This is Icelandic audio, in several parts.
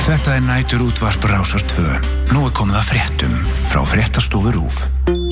Þetta nætur útvarp Rásar 2. Nú komið að fréttum frá Fréttastofu RÚV.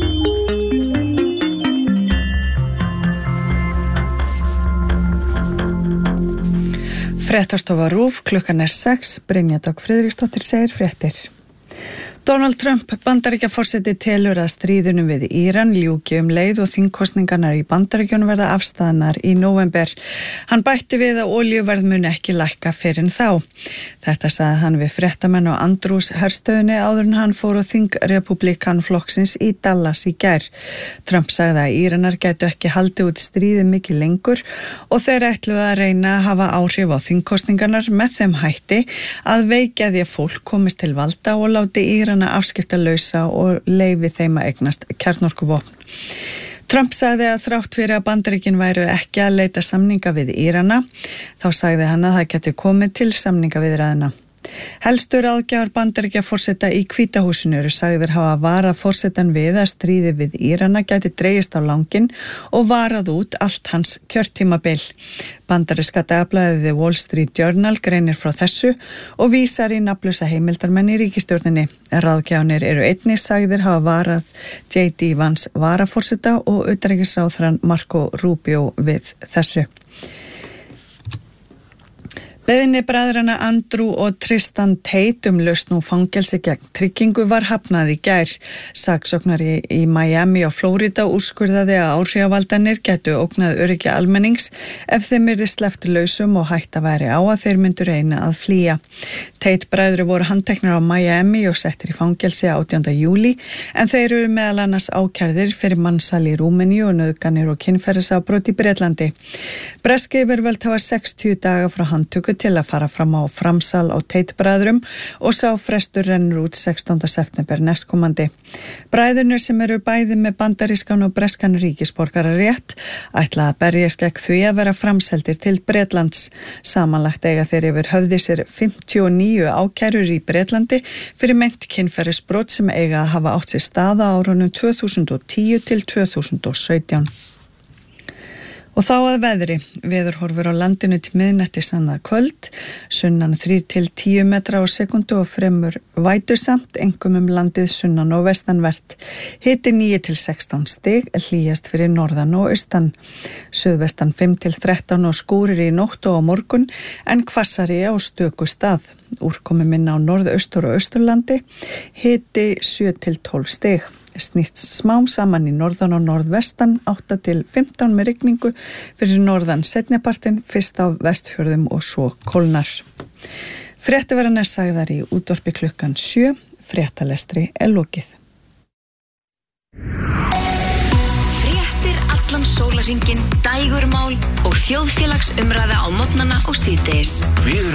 Fréttastofa RÚV, klukkan 6, Brynja Dögg Friðriksdóttir segir fréttir. Donald Trump, Bandaríkjaforseti, telur að stríðunum við Íran ljúki leið og þingkosningarnar í Bandaríkjunum verða afstaðnar í nóvember. Hann bætti við að olíuverð mun ekki lækka fyrr en þá. Þetta sagði hann við fréttamenn á Andrews herstöðinni áður en hann fór á þing Republikanflokksins í Dallas í gær. Trump sagði að Íranar gætu ekki haldið út stríðið mikið lengur og þeir ætluðu að reyna að hafa áhrif á þingkosningarnar með þeim hætti að veikja því að fólk komist til valda og láti Írana afskiptalausa og leyfi þeim að eignast kjarnorkuvopn. Trump sagði að þrátt fyrir að Bandaríkin væru ekki að leita samninga við Írana, þá sagði hann að það geti komið til samningaviðræðna. Helstu ráðgjafar Bandaríkjaforseta í Hvíta húsinu eru sagðir hafa varað forsetann við að stríðið við Írana gæti dregist á langinn og varað út allt hans kjörtímabil. Bandaríska dagblaðið The Wall Street Journal greinir frá þessu og vísar í nafnlausa heimildarmenn í ríkisstjórninni. Ráðgjafarnir eru einnig sagðir hafa varað J.D. Vance varaforseta og utanríkisráðherrann Marco Rubio við þessu. Beiðni bræðranna Andrew og Tristan Tate lausn úr fangelsi gegn tryggingu var hafnað í gær. Saksóknari í Miami og Flórida úrskurðaði að áhrifavaldarnir gætu ógnað öryggi almennings ef þeim yrði sleppt lausum og hætta væri á að þeir myndu reyna að flýja. Tate bræður voru handteknir á Miami og settir í fangelsi 18. júlí en þeir eru meðal annars ákærðir fyrir mansal í Rúmeníu og nauðganir og kynferðisafbrot í Bretlandi. Bresk yfirvöld hafa 60 daga frá handtöku til að fara fram á framsal á Tate bræðrum og sá frestur rennur út 16. september næstkomandi. Bræðurnir sem eru bæði með bandarískan og breskan ríkisborgararétt ætla að berjast gegn því að vera framseldir til Bretlands. Samanlagt eiga þeir yfir höfði sér 59 ákærur í Bretlandi fyrir meint kynferðisbrot sem eiga að hafa átt sér stað á árunum 2010 til 2017. Og þá að veðri. Veðurhorfur á landinu til miðnættis annað kvöld, sunnan 3 til 10 metra á sekundu og fremur vætusamt, einkum landið sunnan og vestanvert. Hiti 9 til 16 stig, hlýjast fyrir norðan og austan. Suðvestan 5 til 13 og skúrir í nótt og á morgun, en hvassari á stöku stað. Úrkomi minna á norðaustur og austurlandi, hiti 7 til 12 stig. Snýst smám saman í norðan og norðvestan 8 til 15 með rigningu fyrir norðan seinnipartinn, fyrst á vestfjörðum og svo kólnar. Fréttir verða næst sagðar í útvarpi klukkan 7, fréttalestri lokið. Fréttir allan sólarhringinn, dægurmál og þjóðfélagsumræða á morgnana og síðdegis.